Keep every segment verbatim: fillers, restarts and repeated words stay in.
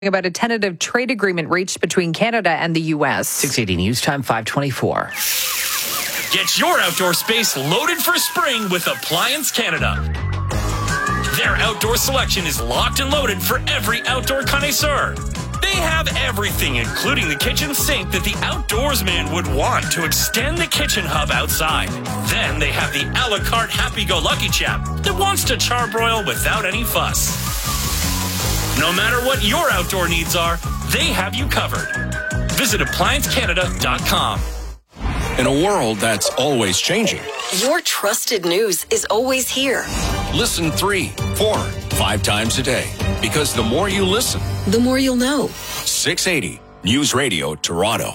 about a tentative trade agreement reached between Canada and the U S. six eighty News Time, five twenty-four. Get your outdoor space loaded for spring with Appliance Canada. Their outdoor selection is locked and loaded for every outdoor connoisseur. They have everything, including the kitchen sink that the outdoorsman would want to extend the kitchen hub outside. Then they have the a la carte happy-go-lucky chap that wants to charbroil without any fuss. No matter what your outdoor needs are, they have you covered. Visit appliance canada dot com. In a world that's always changing, your trusted news is always here. Listen three, four, five times a day. Because the more you listen, the more you'll know. six eighty News Radio Toronto.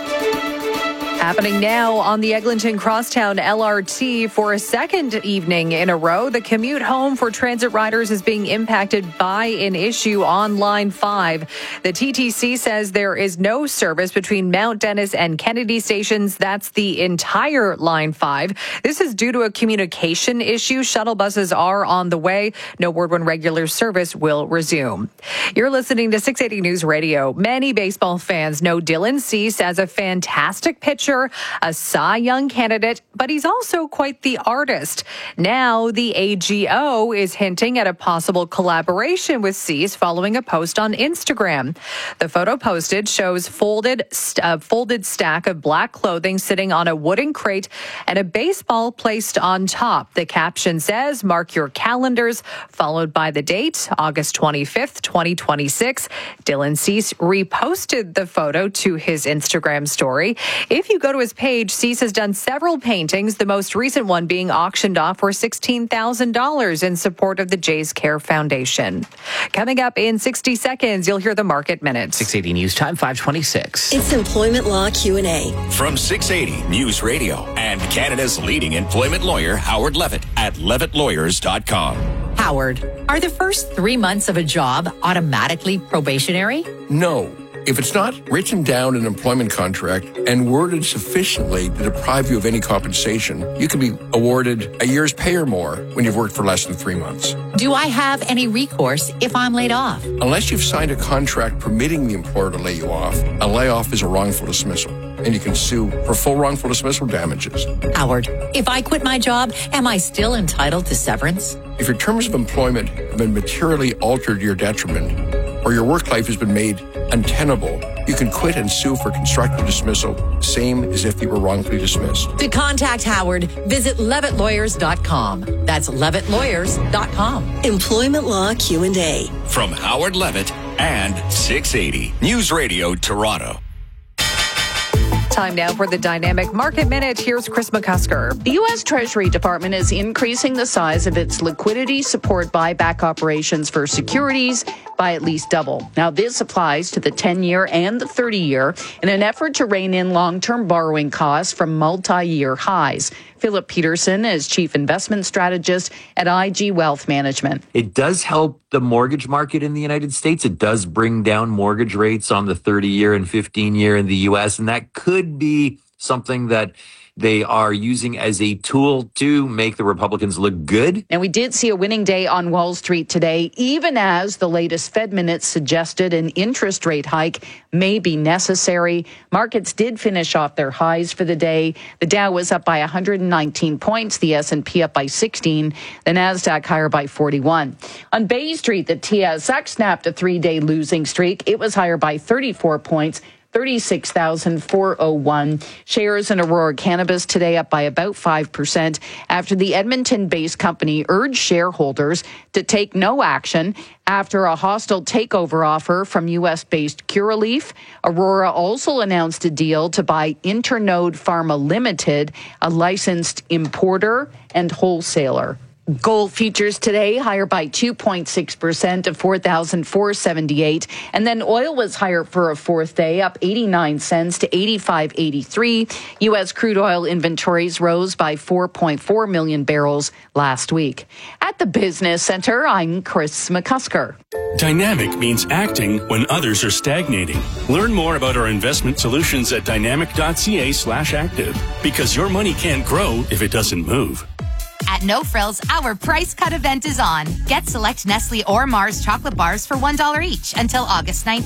Happening now on the Eglinton Crosstown L R T for a second evening in a row. The commute home for transit riders is being impacted by an issue on Line five. The T T C says there is no service between Mount Dennis and Kennedy stations. That's the entire Line five. This is due to a communication issue. Shuttle buses are on the way. No word when regular service will resume. You're listening to six eighty News Radio. Many baseball fans know Dylan Cease as a fantastic pitcher, a Cy Young candidate, but he's also quite the artist. Now, the A G O is hinting at a possible collaboration with Cease following a post on Instagram. The photo posted shows folded, a folded stack of black clothing sitting on a wooden crate and a baseball placed on top. The caption says, "Mark your calendars," followed by the date, August twenty-fifth, twenty twenty-six. Dylan Cease reposted the photo to his Instagram story. If you go to his page, Cease has done several paintings, the most recent one being auctioned off for sixteen thousand dollars in support of the Jays Care Foundation. Coming up in sixty seconds, you'll hear the Market Minute. six eighty News Time, five twenty-six. It's Employment Law Q and A. From six eighty News Radio and Canada's leading employment lawyer, Howard Levitt, at levitt lawyers dot com. Howard, are the first three months of a job automatically probationary? No. If it's not written down in an employment contract and worded sufficiently to deprive you of any compensation, you can be awarded a year's pay or more when you've worked for less than three months. Do I have any recourse if I'm laid off? Unless you've signed a contract permitting the employer to lay you off, a layoff is a wrongful dismissal, and you can sue for full wrongful dismissal damages. Howard, if I quit my job, am I still entitled to severance? If your terms of employment have been materially altered to your detriment, or your work life has been made untenable, you can quit and sue for constructive dismissal, same as if you were wrongfully dismissed. To contact Howard, visit levitt lawyers dot com. That's levitt lawyers dot com. Employment Law Q and A. From Howard Levitt and six eighty News Radio Toronto. Time now for the Dynamic Market Minute. Here's Chris McCusker. The U S Treasury Department is increasing the size of its liquidity support buyback operations for securities by at least double. Now, this applies to the ten-year and the thirty-year in an effort to rein in long-term borrowing costs from multi-year highs. Philip Peterson is Chief Investment Strategist at I G Wealth Management. It does help the mortgage market in the United States. It does bring down mortgage rates on the thirty-year and fifteen-year in the U S, and that could be something that they are using as a tool to make the Republicans look good. And we did see a winning day on Wall Street today, even as the latest Fed minutes suggested an interest rate hike may be necessary. Markets did finish off their highs for the day. The Dow was up by one hundred nineteen points, the S and P up by sixteen, the NASDAQ higher by forty-one. On Bay Street, the T S X snapped a three-day losing streak. It was higher by thirty-four points. thirty-six thousand four hundred one. Shares in Aurora Cannabis today up by about five percent after the Edmonton-based company urged shareholders to take no action after a hostile takeover offer from U S-based Curaleaf. Aurora also announced a deal to buy Internode Pharma Limited, a licensed importer and wholesaler. Gold futures today higher by two point six percent to four thousand four hundred seventy-eight. And then oil was higher for a fourth day, up eighty-nine cents to eighty-five eighty-three. U S crude oil inventories rose by four point four million barrels last week. At the Business Center, I'm Chris McCusker. Dynamic means acting when others are stagnating. Learn more about our investment solutions at dynamic dot c a slash active, because your money can't grow if it doesn't move. At No Frills, our price cut event is on. Get select Nestle or Mars chocolate bars for one dollar each until August ninth.